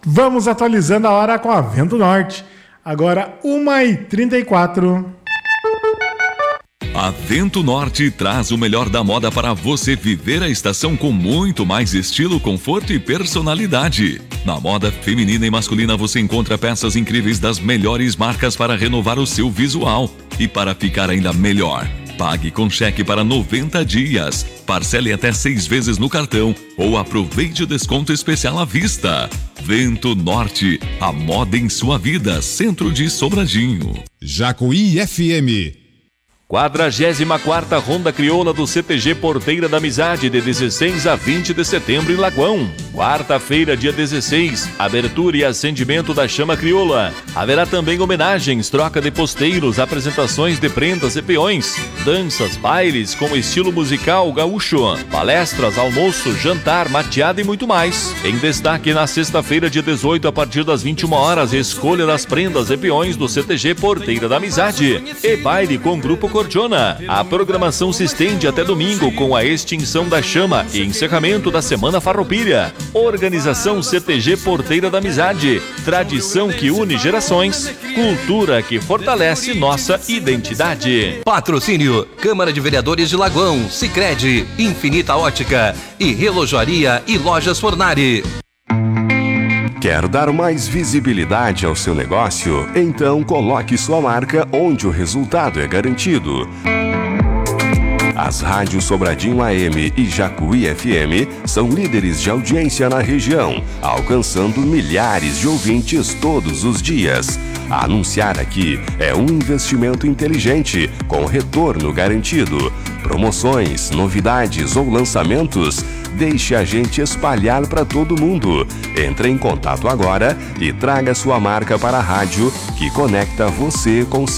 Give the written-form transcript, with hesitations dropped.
Vamos atualizando a hora com a Vento Norte. Agora 1h34. A Vento Norte traz o melhor da moda para você viver a estação com muito mais estilo, conforto e personalidade. Na moda feminina e masculina você encontra peças incríveis das melhores marcas para renovar o seu visual e para ficar ainda melhor. Pague com cheque para 90 dias. Parcele até 6 vezes no cartão ou aproveite o desconto especial à vista. Vento Norte, a moda em sua vida, centro de Sobradinho. Jacuí FM. 44ª Ronda Crioula do CTG Porteira da Amizade, de 16 a 20 de setembro em Lagoão. Quarta-feira, dia 16, abertura e acendimento da chama crioula. Haverá também homenagens, troca de posteiros, apresentações de prendas e peões, danças, bailes com estilo musical gaúcho, palestras, almoço, jantar, mateada e muito mais. Em destaque na sexta-feira, dia 18, a partir das 21 horas, escolha das prendas e peões do CTG Porteira da Amizade e baile com grupo Cordiona. A programação se estende até domingo com a extinção da chama e encerramento da Semana Farroupilha. Organização CTG Porteira da Amizade. Tradição que une gerações, cultura que fortalece nossa identidade. Patrocínio: Câmara de Vereadores de Lagoão, Sicredi, Infinita Ótica e Relojoaria e Lojas Fornari. Quer dar mais visibilidade ao seu negócio? Então coloque sua marca onde o resultado é garantido. As rádios Sobradinho AM e Jacuí FM são líderes de audiência na região, alcançando milhares de ouvintes todos os dias. Anunciar aqui é um investimento inteligente, com retorno garantido. Promoções, novidades ou lançamentos, deixe a gente espalhar para todo mundo. Entre em contato agora e traga sua marca para a rádio que conecta você com